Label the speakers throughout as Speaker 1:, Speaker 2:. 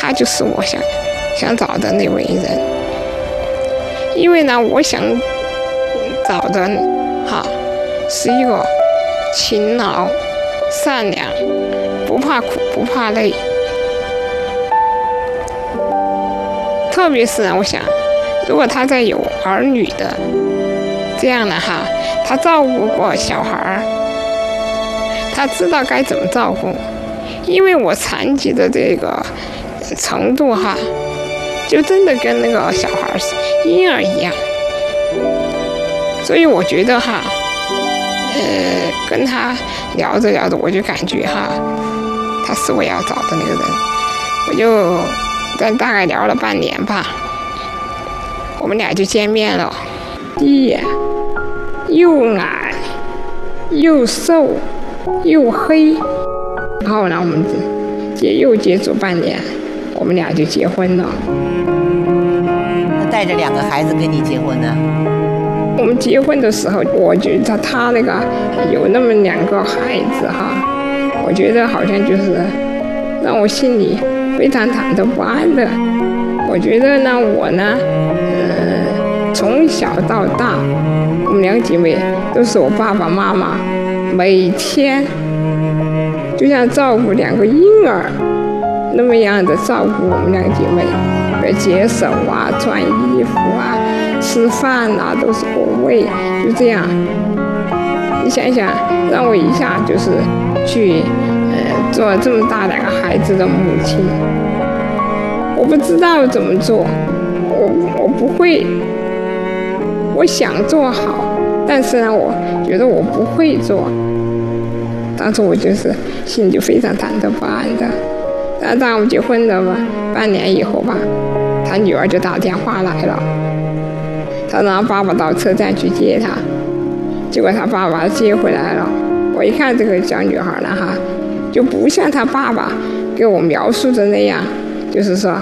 Speaker 1: 他就是我想找的那位人。因为呢，我想找的是一个勤劳、善良、不怕苦、不怕累。特别是我想，如果他在有儿女的这样的他照顾过小孩，他知道该怎么照顾。因为我残疾的这个程度就真的跟那个小孩婴儿一样，所以我觉得跟他聊着聊着，我就感觉他是我要找的那个人。我就跟大概聊了半年吧，我们俩就见面了。第一眼又矮又瘦又黑，然后呢，我们又接触半年，我们俩就结婚了。
Speaker 2: 他带着2个孩子跟你结婚呢？
Speaker 1: 我们结婚的时候，我觉得他那个有那么2个孩子我觉得好像就是让我心里非常忐忑不安的。我觉得呢，我呢，从小到大，我们2姐妹都是我爸爸妈妈每天就像照顾2个婴儿那么样的照顾我们2姐妹，解手穿衣服吃饭都是我喂，就这样。你想想，让我一下就是去做这么大2个孩子的母亲，我不知道怎么做，我不会，我想做好，但是呢，我觉得我不会做。当时我就是心里就非常忐忑不安的。但当我们结婚了半年以后他女儿就打电话来了，他让爸爸到车站去接他，结果他爸爸接回来了。我一看这个小女孩呢就不像他爸爸给我描述的那样，就是说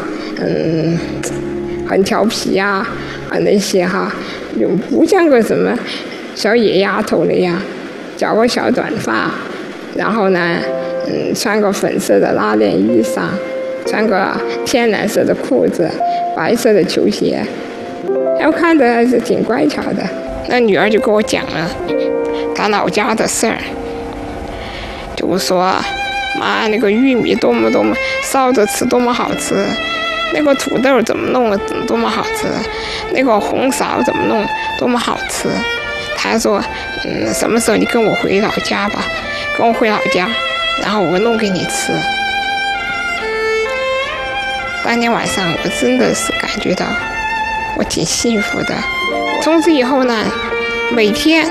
Speaker 1: 很调皮那些就不像个什么小野丫头那样，绞个小短发，然后呢穿个粉色的拉链衣裳，穿个天蓝色的裤子，白色的球鞋，我看着还是挺乖巧的。那女儿就跟我讲了她老家的事儿，就说妈，那个玉米多么烧着吃多么好吃，那个土豆怎么弄多么好吃，那个红苕怎么弄多么好吃。她说什么时候你跟我回老家吧，跟我回老家，然后我弄给你吃。当天晚上我真的是感觉到我挺幸福的。从此以后呢，每天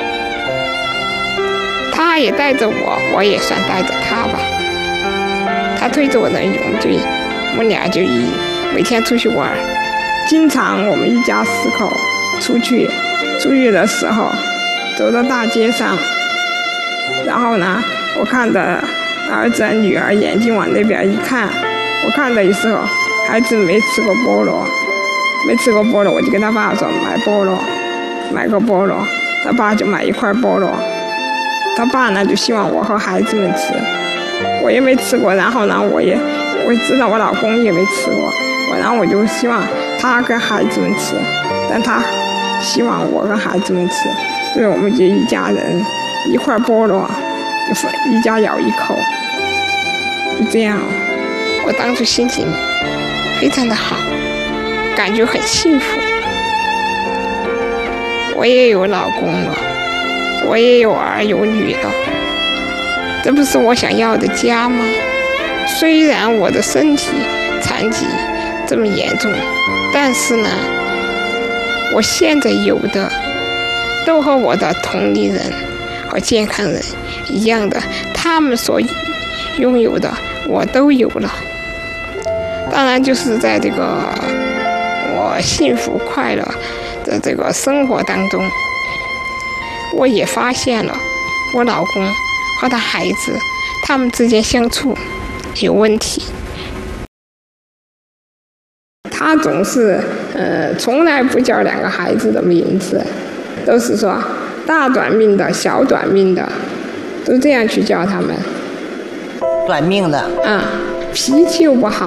Speaker 1: 他也带着我，我也算带着他吧。他推着我的泳队，我们俩就每天出去玩。经常我们一家4口出去的时候，走到大街上，然后呢，我看着儿子女儿眼睛往那边一看，我看的时候，孩子没吃过菠萝，我就跟他爸说买个菠萝，他爸就买1块菠萝，他爸呢就希望我和孩子们吃，我也没吃过，然后呢我知道我老公也没吃过，然后我就希望他跟孩子们吃，但他希望我跟孩子们吃，所以我们就一家人1块菠萝，就是一家咬1口，就这样。我当时心情非常的好，感觉很幸福。我也有老公了，我也有儿有女了，这不是我想要的家吗？虽然我的身体残疾这么严重，但是呢，我现在有的都和我的同龄人和健康人一样的，他们所拥有的我都有了。当然就是在这个我幸福快乐的这个生活当中，我也发现了我老公和他孩子他们之间相处有问题。他总是从来不叫2个孩子的名字，都是说大短命的小短命的，都这样去叫他们。
Speaker 2: 短命的
Speaker 1: 脾气又不好。